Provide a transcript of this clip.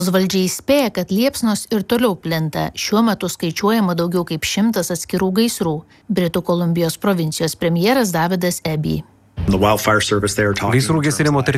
Valdžia įspėja, kad liepsnos ir toliau plinta. Šiuo metu skaičiuojama daugiau kaip 100 atskirų gaisrų. Britų Kolumbijos provincijos premjeras Davidas Eby. Gaisrų gesinimo tarnybos